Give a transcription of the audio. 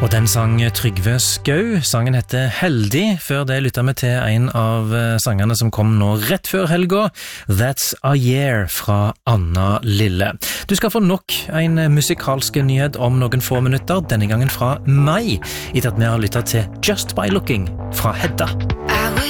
Og den sang Trygve Skau. Sangen heter Heldig. Før det lyttet vi til en av sangene som kom nå rett før helga. That's a Year fra Anna Lille. Du skal få nok en musikalsk nyhet om noen få minutter, denne gangen fra meg, etter at vi har lyttet til Just By Looking fra Hedda.